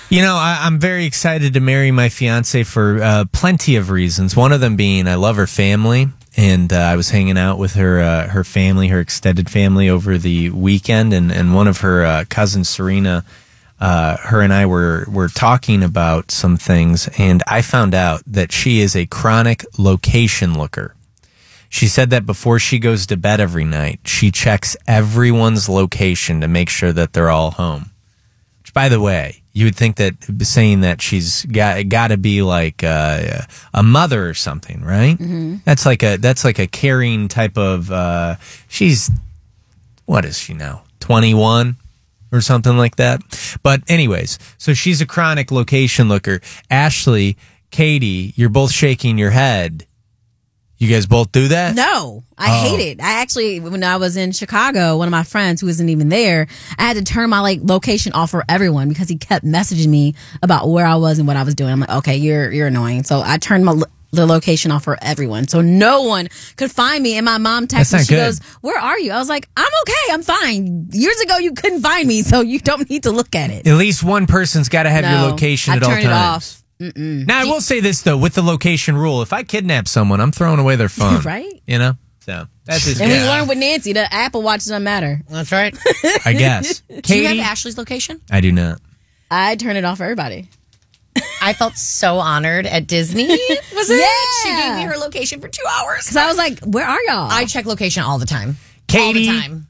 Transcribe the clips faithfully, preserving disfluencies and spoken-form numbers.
You know, I, I'm very excited to marry my fiance for uh, plenty of reasons. One of them being I love her family. And uh, I was hanging out with her uh, her family, her extended family over the weekend. And, and one of her uh, cousins, Serena, uh, her and I were, were talking about some things. And I found out that she is a chronic location looker. She said that before she goes to bed every night, she checks everyone's location to make sure that they're all home. Which, by the way, you would think that saying that she's got got to be like uh, a mother or something, right? Mm-hmm. That's like a that's like a caring type of. Uh, she's what is she now? twenty-one or something like that. But anyways, so she's a chronic location looker. Ashley, Katie, you're both shaking your head. You guys both do that? No, I Oh. hate it. I actually, when I was in Chicago, one of my friends who isn't even there, I had to turn my like location off for everyone because he kept messaging me about where I was and what I was doing. I'm like, okay, you're you're annoying. So I turned my lo- the location off for everyone, so no one could find me. And my mom That's texted me. not She good. goes, "Where are you?" I was like, "I'm okay. I'm fine. Years ago, you couldn't find me, so you don't need to look at it." At least one person's got to have No, your location I at all turned it times. off. Mm-mm. Now, I will say this, though, with the location rule, if I kidnap someone, I'm throwing away their phone. Right? You know? So, that's just And we yeah, learned with Nancy that Apple Watch doesn't matter. That's right. I guess. Do you Katie? have Ashley's location? I do not. I turn it off for everybody. I felt so honored at Disney. Was it? Yeah. She gave me her location for two hours. Because I was like, where are y'all? I check location all the time. Katie? All the time.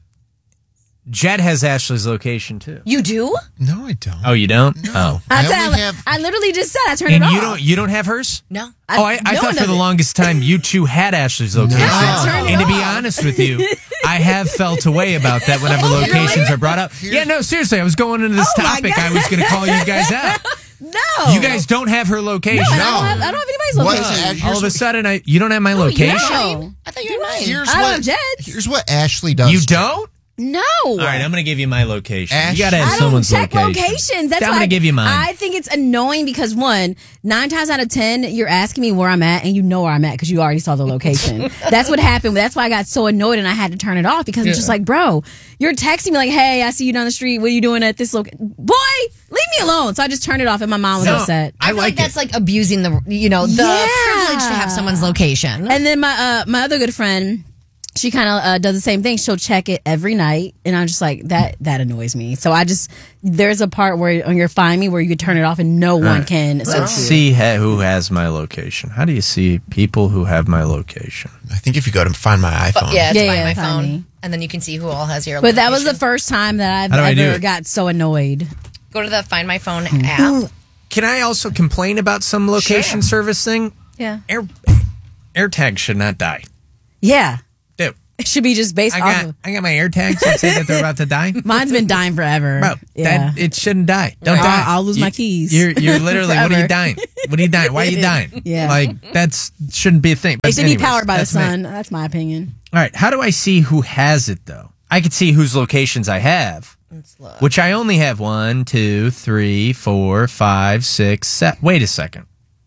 Jed has Ashley's location, too. You do? No, I don't. Oh, you don't? Oh. I, I said- only have- I literally just said I turned And it off. you don't you don't have hers? No. Oh, I, I no thought one for the does it. longest time you two had Ashley's location. I turned it And to be off. honest with you, I have felt a way about that whenever Oh, locations are brought up. Yeah, no, seriously, I was going into this Oh, my topic. God. I was going to call you guys out. No. You guys don't have her location. I, don't have, I don't have anybody's What- location. uh, All of a sudden, I you don't have my location. No. I thought you had mine. Here's I don't what, have Jed's. here's what Ashley does. You don't? No. All right, I'm going to give you my location. Ash- you got to have I don't someone's check location. locations. That's I'm why going to give you mine. I think it's annoying because one, nine times out of ten, you're asking me where I'm at, and you know where I'm at because you already saw the location. That's what happened. That's why I got so annoyed and I had to turn it off because it's just like, bro, you're texting me like, "Hey, I see you down the street. What are you doing at this location?" Boy, leave me alone. So I just turned it off, and my mom was No. upset. I I feel like like it. that's like abusing the, you know, the Yeah. privilege to have someone's location. And then my uh, my other good friend, she kind of uh, does the same thing. She'll check it every night, and I'm just like that. That annoys me. So I just there's a part where on your Find Me where you can turn it off and no one can Let's associate. see ha- who has my location. How do you see people who have my location? I think if you go to find my iPhone. yeah, it's Yeah, by yeah, my Find phone. Me. And then you can see who all has your But that was the location. first time that I've How do I do ever it? got so annoyed. Go to the Find My Phone Hmm. app. Can I also complain about some location service thing? Yeah. Air AirTags should not die. Yeah. Dude, It should be just based I off got of. I got my AirTags that say that they're about to die. Mine's been dying forever. Bro, yeah. that it shouldn't die. Don't I'll- die. I'll lose You- my keys. You're you're literally what are you Forever. dying? What are you dying? Why are you dying? Yeah. Like that's shouldn't be a thing. They But should be anyways, powered by the that's me. sun. That's my opinion. All right. How do I see who has it though? I can see whose locations I have. Which I only have one, two, three, four, five, six, seven. Wait a second.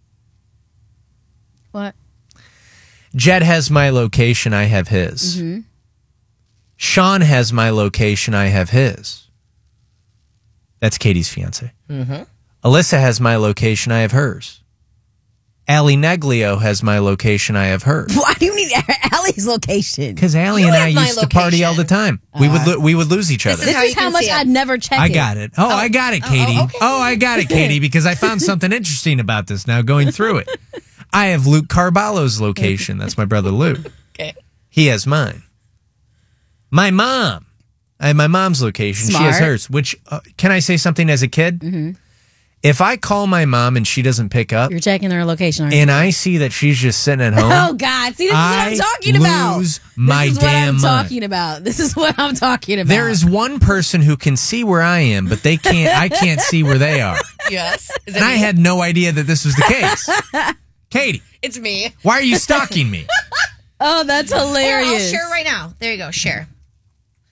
What? Jed has my location. I have his. Mm-hmm. Sean has my location. I have his. That's Katie's fiance. Mm-hmm. Alyssa has my location. I have hers. Allie Neglio has my location. I have hers. Why do you need Allie's location? Because Allie You and I have my used to party all the time. We would lo- we would lose each other. This how is you how can much see it. I'd never check I it. got it. Oh, I got it, Katie. oh, Oh, okay. I got it, Katie, because I found something interesting about this now going through it. I have Luke Carballo's location. That's my brother Luke. Okay. He has mine. My mom. I have my mom's location. She has Smart. hers. Which, uh, can I say something as a kid? Mm-hmm. If I call my mom and she doesn't pick up, You're checking their location, aren't you? and I see that she's just sitting at home, Oh God! See, this is what I I'm talking about. lose my this is what damn I'm mind. talking about. This is what I'm talking about. there is one person who can see where I am, but they can't. I can't see where they are. Yes. Is it And I me? had no idea that this was the case. Katie, It's me. why are you stalking me? Oh, that's Here, hilarious. I'll share right now. There you go. Share.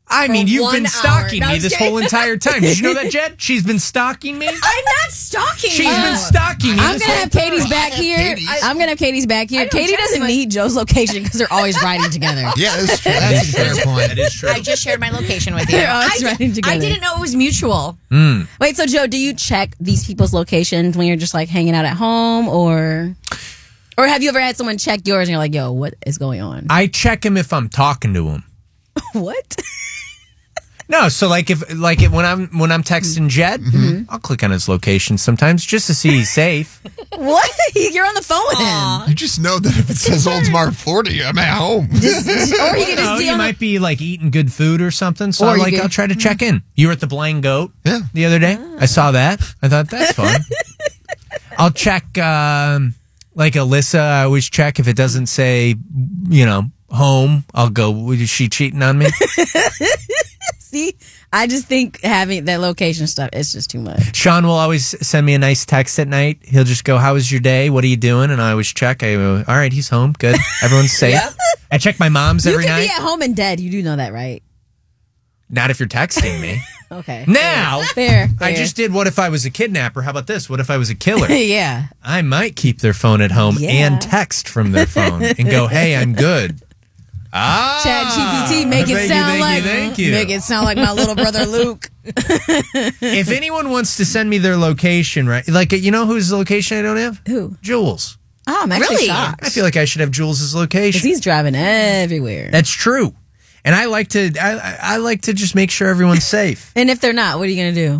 I mean, For you've one been hour. stalking No, me I'm this kidding. whole entire time. Did you know that, Jen? She's been stalking me. I'm not stalking She's you. been stalking me. I'm this gonna whole have Katie's I back have here. Katie's. I'm gonna have Katie's back here. don't Katie check doesn't my- need Joe's location because they're always riding together. Yeah, that's true. That's a fair point. That is true. I just shared my location with you. They're always I, did- riding together. I didn't know it was mutual. Wait, so Joe, do you check these people's locations when you're just like hanging out at home, or or have you ever had someone check yours and you're like, "Yo, what is going on?" I check him if I'm talking to him. What? No, so like if like it, when I'm when I'm texting Jed, Mm-hmm. I'll click on his location sometimes just to see he's safe. What? You're on the phone with him, You just know that if it says Oldsmar, Florida, I'm at home. or you can just No, be you on the- might be like eating good food or something. So Or I'm you like, could- I'll try to check in. You were at the Blind Goat Yeah. the other day. I saw that. I thought that's fun. I'll check um, like Alyssa. I always check if it doesn't say, you know, home. I'll go. Is she cheating on me? See, I just think having that location stuff is just too much. Sean will always send me a nice text at night. He'll just go, "How was your day? What are you doing?" And I always check. I go, "All right, he's home. Good. Everyone's safe." I check my mom's You every can night. be at home and dead. You do know that, right? Not if you're texting me. Okay. Now, Fair. I fair. just did. What if I was a kidnapper? How about this? What if I was a killer? yeah. I might keep their phone at home Yeah. and text from their phone and go, "Hey, I'm good." Ah, Chat G P T, make it thank you, sound thank like you, thank you. make it sound like my little brother Luke. If anyone wants to send me their location, right? Like, you know whose location I don't have? Who? Jules. Oh, I'm actually Really? shocked. I feel like I should have Jules' Because location. he's driving everywhere. That's true. And I like to, I, I I like to just make sure everyone's safe. And if they're not, what are you gonna do?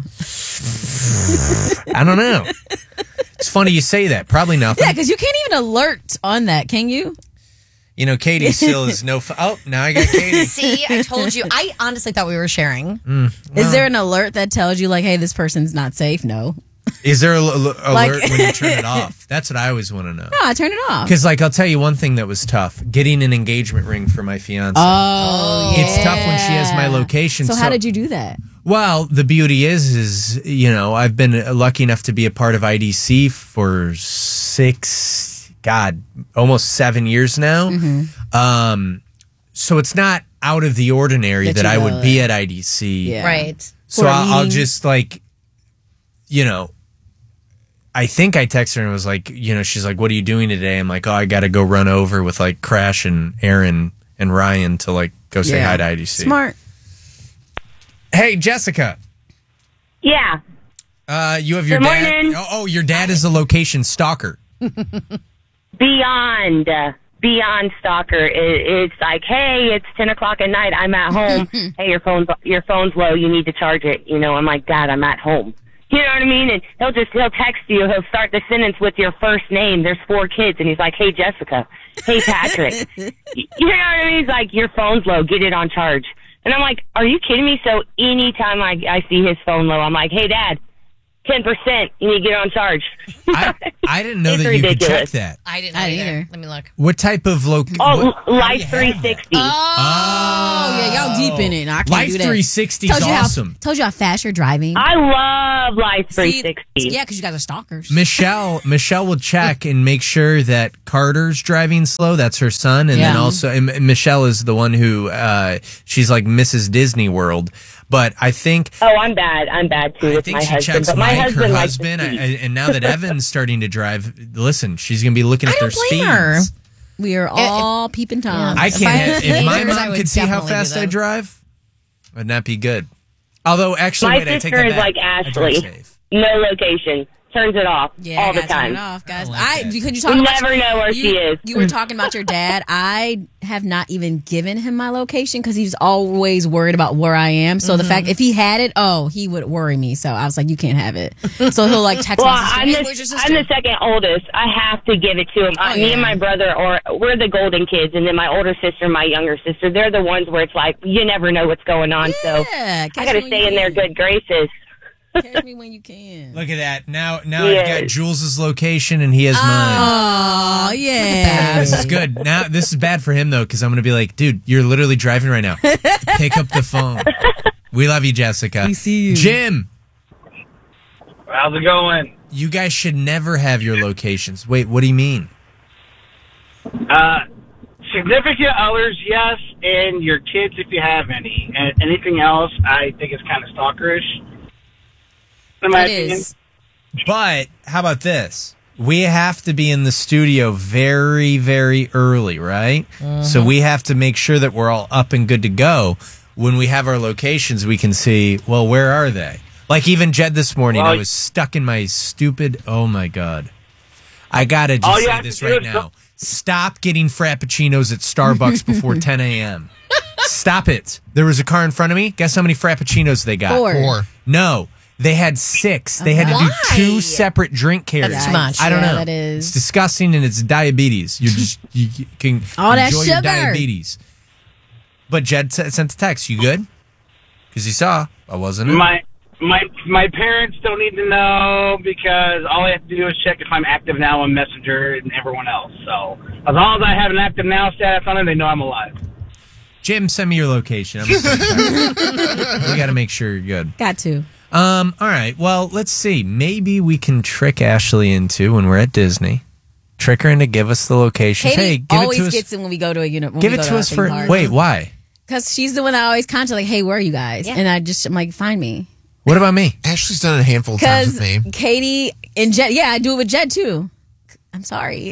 I don't know. It's funny you say that. Probably nothing. Yeah, because you can't even alert on that, can you? You know, Katie still is no. F- oh, now I got Katie. See, I told you. I honestly thought we were sharing. Is there an alert that tells you like, hey, this person's not safe? No. Is there a l- alert Like- when you turn it off? That's what I always want to know. No, I turned it off. Because, like, I'll tell you one thing that was tough: getting an engagement ring for my fiance. Oh, It's tough when she has my location. So, how did you do that? Well, the beauty is, is you know, I've been lucky enough to be a part of I D C for six, God, almost seven years now. Mm-hmm. Um, so it's not out of the ordinary That that, you I know would be that. at I D C. Yeah. Right. So For a I'll, I'll meeting. just like, you know, I think I texted her and was like, you know, she's like, "What are you doing today?" I'm like, "Oh, I got to go run over with like Crash and Aaron and Ryan to like go say Yeah. hi to I D C." Smart. Hey, Jessica, Yeah. uh, you have your Good dad. morning. Oh, oh, your dad is a location stalker. Beyond, uh, beyond stalker. It, it's like, hey, it's ten o'clock at night. I'm at home. Hey, your phone's your phone's low. You need to charge it. You know, I'm like, Dad, I'm at home. You know what I mean? And he'll just he'll text you. He'll start the sentence with your first name. There's four kids, and he's like, hey, Jessica. Hey, Patrick. you know what I mean? He's like, your phone's low. Get it on charge. And I'm like, are you kidding me? So anytime I I see his phone low, I'm like, hey, Dad, ten percent. You need to get it on charge. I, I didn't know It's that you could check ridiculous. that. I didn't know I didn't either. either. Let me look. What type of loc? Oh, what- Life three sixty. Oh, yeah, y'all deep in it. I can't Life do that. three sixty is Told you how- awesome. told you how fast you're driving. I love Life three See, sixty. yeah, because you guys are stalkers. Michelle, Michelle will check and make sure that Carter's driving slow. That's her son, and then Yeah. also and Michelle is the one who uh, she's like Missus Disney World. But I think Oh, I'm bad. I'm bad too I with think my she husband. checks But my Mike, husband her likes to husband, I, speed. I- and now that Evan's starting to drive, listen, she's gonna be looking at I their don't blame her. speeds. We are all peeping Tom. I If can't. I have- had if my neighbors, I mom would could see how definitely do fast I them. drive, would not be good. Although, actually, My wait, I take sister that is back. like I drive Ashley. safe. No location. Turns it off Yeah, all I the gotta turn time. it off, guys. I like I, that. could you talk We about never your- know where you, she is. You were talking about your dad. I have not even given him my location because he's always worried about where I am. So the Mm-hmm. fact if he had it, oh, he would worry me. So I was like, you can't have it. So he'll like text Well, my sister. I'm Hey, the, where's your I'm sister? the second oldest. I have to give it to him. Oh, uh, Me yeah. and my brother, or we're the golden kids, and then my older sister, and my younger sister. They're the ones where it's like you never know what's going on. So Yeah, I catch got to me when stay you in their can. good graces. Catch me when you can. Look at that. Now, now I've Yes. got Jules's location and he has mine. Oh yeah. This is good. Now, this is bad for him though, because I'm going to be like, dude, you're literally driving right now. Pick up the phone. We love you, Jessica. We see you. Jim, How's it going? you guys should never have your locations. Wait, what do you mean? Uh, significant others, yes, and your kids if you have any. And anything else, I think is kind of stalkerish. In my It opinion. is. But how about this? We have to be in the studio very, very early, right? So we have to make sure that we're all up and good to go. When we have our locations, we can see, well, where are they? Like even Jed this morning, Well, I was stuck in my stupid, oh my God. I got to just All you say have to this do right is now. Stop getting Frappuccinos at Starbucks before ten a.m. Stop it. There was a car in front of me. Guess how many Frappuccinos they got? Four. Four. No, they had six. They had to Why? do two separate drink carriers. That's too much. I don't Yeah, know. that is. It's disgusting and it's diabetes. You just you you can All that enjoy your sugar. diabetes. But Jed s- sent a text. You good? Because he saw I wasn't. in. My my my parents don't need to know because all I have to do is check if I'm active now on Messenger and everyone else. So as long as I have an active now status on it, they know I'm alive. Jim, send me your location. I'm we got to make sure you're good. Got to. Um. All right. Well, let's see. Maybe we can trick Ashley into when we're at Disney. Trick her into give us the location. Katie Hey, give always it to us. gets it when we go to a uni- when Give we it go to us a for. theme park. Wait, why? Because she's the one that always contact, like, hey, where are you guys? Yeah. And I just, I'm like, find me. What about me? Ashley's done it a handful of times Because with me. Katie and Jed, yeah, I do it with Jed too. I'm sorry.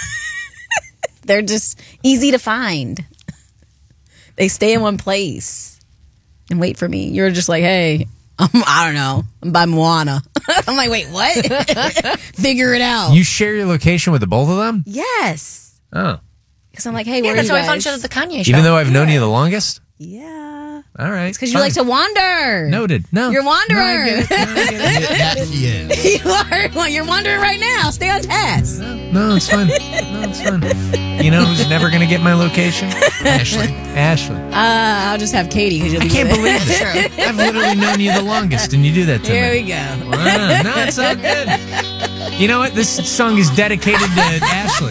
They're just easy to find. They stay in one place and wait for me. You're just like, hey, I'm, I don't know. I'm by Moana. I'm like, wait, what? Figure it out. You share your location with the both of them? yes. Oh. Because I'm like, hey, Yeah, where that's are how you I guys? functioned at the Kanye show. Even though I've known you the longest? Yeah. All right. Because you like to wander. Noted. No. You're a wanderer. No, I get it. No, I get it. That he is. You are. Well, you're wandering right now. Stay on task. No, it's fine. No, it's fine. You know who's never going to get my location? Ashley. Ashley. Uh, I'll just have Katie because you'll I be can't with it. believe this. I've literally known you the longest, and you do that to Here me. we go. Wow, no, it's all good. You know what? This song is dedicated to Ashley.